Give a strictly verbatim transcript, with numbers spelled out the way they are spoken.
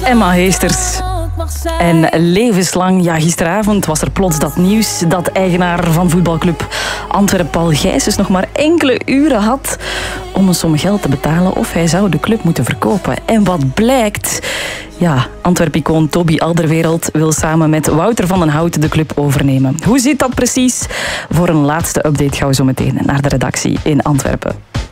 Emma Heesters. En levenslang, ja, gisteravond was er plots dat nieuws dat eigenaar van voetbalclub Antwerpen Paul Gijsens nog maar enkele uren had om een som geld te betalen of hij zou de club moeten verkopen. En wat blijkt? Ja, Antwerp-icoon Toby Alderweireld wil samen met Wouter van den Hout de club overnemen. Hoe zit dat precies? Voor een laatste update gaan we zo meteen naar de redactie in Antwerpen.